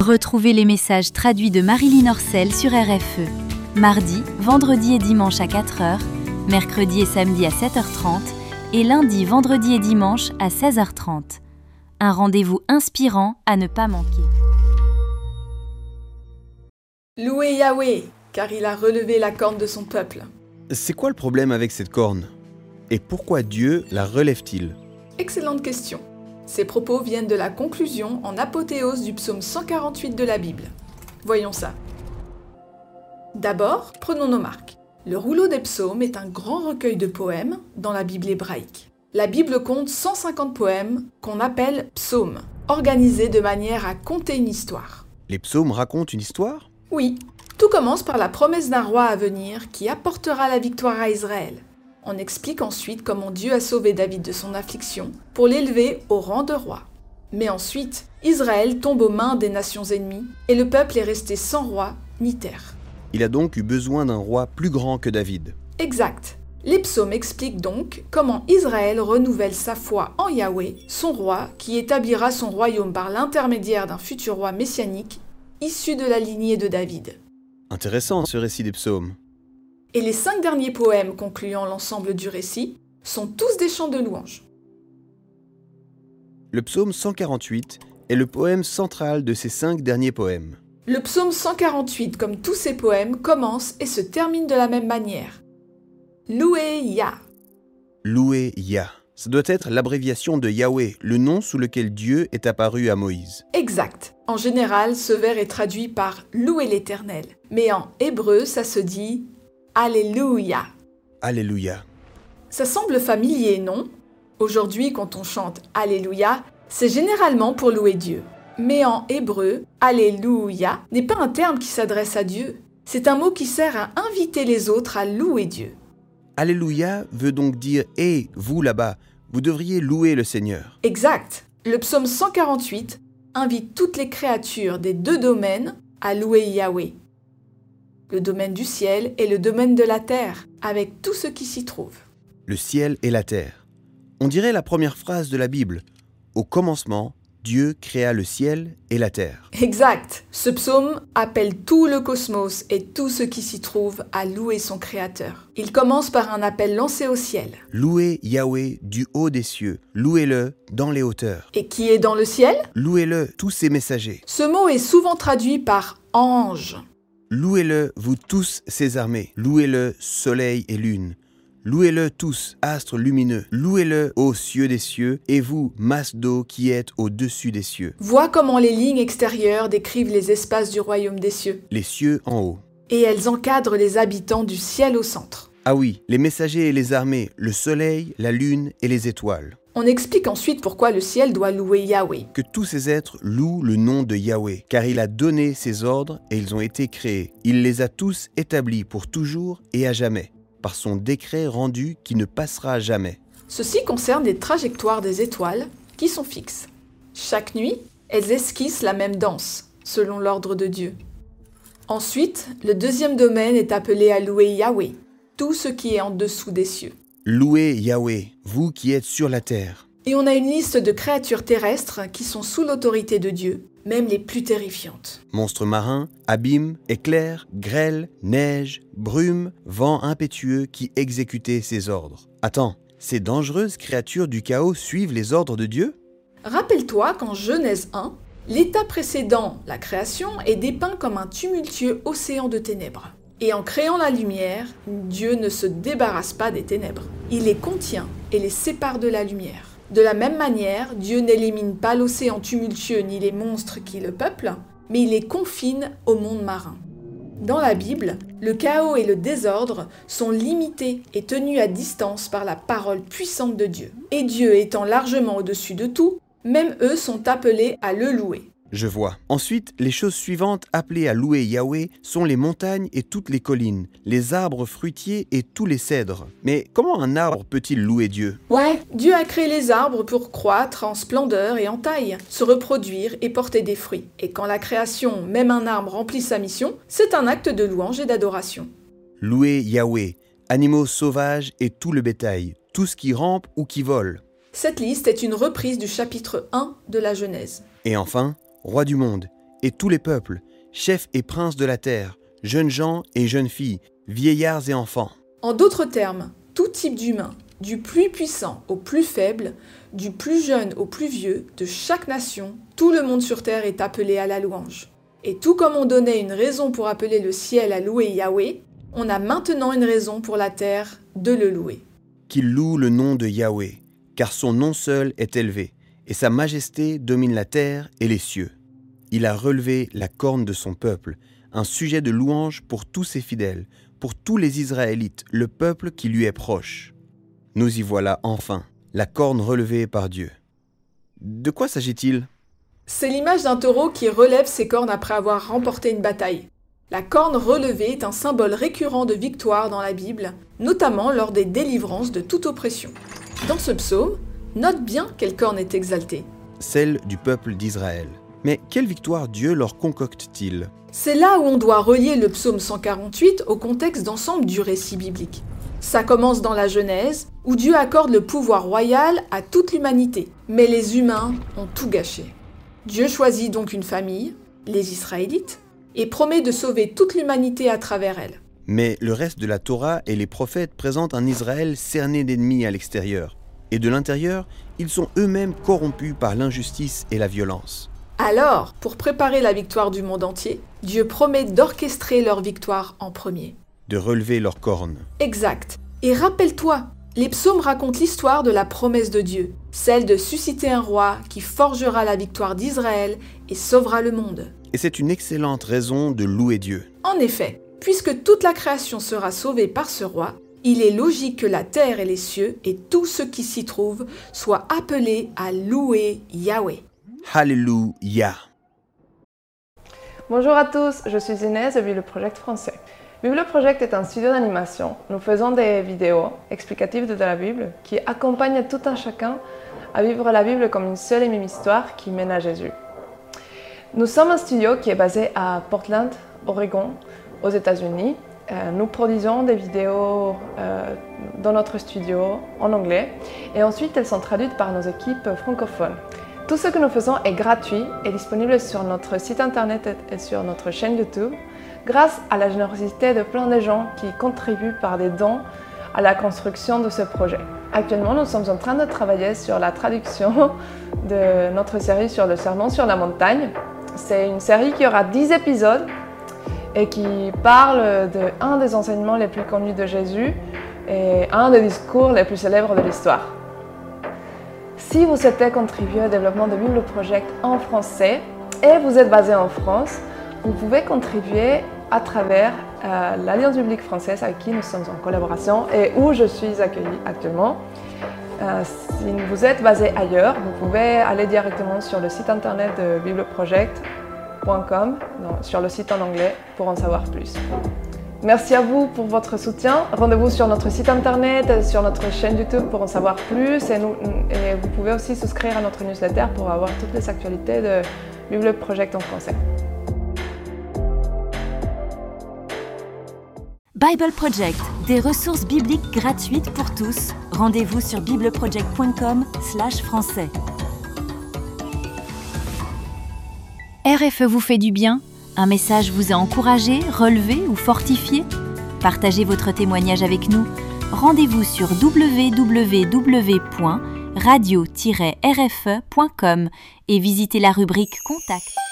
Retrouvez les messages traduits de Marilyn Orcel sur RFE. Mardi, vendredi et dimanche à 4h, mercredi et samedi à 7h30 et lundi, vendredi et dimanche à 16h30. Un rendez-vous inspirant à ne pas manquer. Louez Yahweh, car il a relevé la corne de son peuple. C'est quoi le problème avec cette corne ? Et pourquoi Dieu la relève-t-il ? Excellente question. Ces propos viennent de la conclusion en apothéose du psaume 148 de la Bible. Voyons ça. D'abord, prenons nos marques. Le rouleau des psaumes est un grand recueil de poèmes dans la Bible hébraïque. La Bible compte 150 poèmes qu'on appelle psaumes, organisés de manière à conter une histoire. Les psaumes racontent une histoire ? Oui, tout commence par la promesse d'un roi à venir qui apportera la victoire à Israël. On explique ensuite comment Dieu a sauvé David de son affliction pour l'élever au rang de roi. Mais ensuite, Israël tombe aux mains des nations ennemies et le peuple est resté sans roi ni terre. Il a donc eu besoin d'un roi plus grand que David. Exact. Les psaumes expliquent donc comment Israël renouvelle sa foi en Yahweh, son roi, qui établira son royaume par l'intermédiaire d'un futur roi messianique issu de la lignée de David. Intéressant ce récit des psaumes. Et les 5 derniers poèmes concluant l'ensemble du récit sont tous des chants de louange. Le psaume 148 est le poème central de ces 5 derniers poèmes. Le psaume 148, comme tous ces poèmes, commence et se termine de la même manière. Louez Yah. Louez Yah. Ça doit être l'abréviation de Yahweh, le nom sous lequel Dieu est apparu à Moïse. Exact. En général, ce vers est traduit par Louer l'Éternel. Mais en hébreu, ça se dit Alléluia. Alléluia. Ça semble familier, non ? Aujourd'hui, quand on chante Alléluia, c'est généralement pour louer Dieu. Mais en hébreu, Alléluia n'est pas un terme qui s'adresse à Dieu. C'est un mot qui sert à inviter les autres à louer Dieu. Alléluia veut donc dire « Hé, vous là-bas, vous devriez louer le Seigneur ». Exact. Le psaume 148 invite toutes les créatures des 2 domaines à louer Yahweh. Le domaine du ciel et le domaine de la terre, avec tout ce qui s'y trouve. Le ciel et la terre. On dirait la première phrase de la Bible. Au commencement, Dieu créa le ciel et la terre. Exact. Ce psaume appelle tout le cosmos et tout ce qui s'y trouve à louer son Créateur. Il commence par un appel lancé au ciel. Louez Yahweh du haut des cieux. Louez-le dans les hauteurs. Et qui est dans le ciel ? Louez-le, tous ses messagers. Ce mot est souvent traduit par ange. Louez-le, vous tous ses armées. Louez-le, soleil et lune. Louez-le tous, astres lumineux. Louez-le, ô cieux des cieux, et vous, masse d'eau qui êtes au-dessus des cieux. Vois comment les lignes extérieures décrivent les espaces du royaume des cieux. Les cieux en haut. Et elles encadrent les habitants du ciel au centre. Ah oui, les messagers et les armées, le soleil, la lune et les étoiles. On explique ensuite pourquoi le ciel doit louer Yahweh. Que tous ces êtres louent le nom de Yahweh, car il a donné ses ordres et ils ont été créés. Il les a tous établis pour toujours et à jamais, par son décret rendu qui ne passera jamais. Ceci concerne les trajectoires des étoiles qui sont fixes. Chaque nuit, elles esquissent la même danse, selon l'ordre de Dieu. Ensuite, le deuxième domaine est appelé à louer Yahweh, tout ce qui est en dessous des cieux. Louez Yahweh, vous qui êtes sur la terre. Et on a une liste de créatures terrestres qui sont sous l'autorité de Dieu, même les plus terrifiantes. Monstres marins, abîmes, éclairs, grêle, neige, brume, vent impétueux qui exécutaient ses ordres. Attends, ces dangereuses créatures du chaos suivent les ordres de Dieu ? Rappelle-toi qu'en Genèse 1, l'état précédent, la création, est dépeint comme un tumultueux océan de ténèbres. Et en créant la lumière, Dieu ne se débarrasse pas des ténèbres. Il les contient et les sépare de la lumière. De la même manière, Dieu n'élimine pas l'océan tumultueux ni les monstres qui le peuplent, mais il les confine au monde marin. Dans la Bible, le chaos et le désordre sont limités et tenus à distance par la parole puissante de Dieu. Et Dieu étant largement au-dessus de tout, même eux sont appelés à le louer. Je vois. Ensuite, les choses suivantes appelées à louer Yahweh sont les montagnes et toutes les collines, les arbres fruitiers et tous les cèdres. Mais comment un arbre peut-il louer Dieu ? Ouais, Dieu a créé les arbres pour croître en splendeur et en taille, se reproduire et porter des fruits. Et quand la création, même un arbre, remplit sa mission, c'est un acte de louange et d'adoration. Louez Yahweh, animaux sauvages et tout le bétail, tout ce qui rampe ou qui vole. Cette liste est une reprise du chapitre 1 de la Genèse. Et enfin, roi du monde, et tous les peuples, chefs et princes de la terre, jeunes gens et jeunes filles, vieillards et enfants. En d'autres termes, tout type d'humain, du plus puissant au plus faible, du plus jeune au plus vieux, de chaque nation, tout le monde sur terre est appelé à la louange. Et tout comme on donnait une raison pour appeler le ciel à louer Yahweh, on a maintenant une raison pour la terre de le louer. Qu'il loue le nom de Yahweh, car son nom seul est élevé, et sa majesté domine la terre et les cieux. Il a relevé la corne de son peuple, un sujet de louange pour tous ses fidèles, pour tous les Israélites, le peuple qui lui est proche. Nous y voilà enfin, la corne relevée par Dieu. De quoi s'agit-il ? C'est l'image d'un taureau qui relève ses cornes après avoir remporté une bataille. La corne relevée est un symbole récurrent de victoire dans la Bible, notamment lors des délivrances de toute oppression. Dans ce psaume, note bien quelle corne est exaltée. Celle du peuple d'Israël. Mais quelle victoire Dieu leur concocte-t-il ? C'est là où on doit relier le psaume 148 au contexte d'ensemble du récit biblique. Ça commence dans la Genèse, où Dieu accorde le pouvoir royal à toute l'humanité, mais les humains ont tout gâché. Dieu choisit donc une famille, les Israélites, et promet de sauver toute l'humanité à travers elle. Mais le reste de la Torah et les prophètes présentent un Israël cerné d'ennemis à l'extérieur. Et de l'intérieur, ils sont eux-mêmes corrompus par l'injustice et la violence. Alors, pour préparer la victoire du monde entier, Dieu promet d'orchestrer leur victoire en premier. De relever leurs cornes. Exact. Et rappelle-toi, les psaumes racontent l'histoire de la promesse de Dieu, celle de susciter un roi qui forgera la victoire d'Israël et sauvera le monde. Et c'est une excellente raison de louer Dieu. En effet, puisque toute la création sera sauvée par ce roi, il est logique que la terre et les cieux et tout ce qui s'y trouve soient appelés à louer Yahweh. Alléluia. Bonjour à tous, je suis Inès de Bible-Project français. Bible-Project est un studio d'animation. Nous faisons des vidéos explicatives de la Bible qui accompagnent tout un chacun à vivre la Bible comme une seule et même histoire qui mène à Jésus. Nous sommes un studio qui est basé à Portland, Oregon, aux États-Unis. Nous produisons des vidéos dans notre studio en anglais et ensuite elles sont traduites par nos équipes francophones. Tout ce que nous faisons est gratuit et disponible sur notre site internet et sur notre chaîne YouTube grâce à la générosité de plein de gens qui contribuent par des dons à la construction de ce projet. Actuellement, nous sommes en train de travailler sur la traduction de notre série sur le sermon sur la montagne. C'est une série qui aura 10 épisodes et qui parle d'un des enseignements les plus connus de Jésus et un des discours les plus célèbres de l'histoire. Si vous souhaitez contribuer au développement de Bible-Project en français et vous êtes basé en France, vous pouvez contribuer à travers l'Alliance biblique française avec qui nous sommes en collaboration et où je suis accueillie actuellement. Si vous êtes basé ailleurs, vous pouvez aller directement sur le site internet de bibleproject.com, sur le site en anglais, pour en savoir plus. Merci à vous pour votre soutien. Rendez-vous sur notre site internet, sur notre chaîne YouTube pour en savoir plus. Et vous pouvez aussi souscrire à notre newsletter pour avoir toutes les actualités de Bible-Project en français. Bible Project, des ressources bibliques gratuites pour tous. Rendez-vous sur bibleproject.com/français. RFE vous fait du bien ? Un message vous a encouragé, relevé ou fortifié ? Partagez votre témoignage avec nous. Rendez-vous sur www.radio-rfe.com et visitez la rubrique Contact.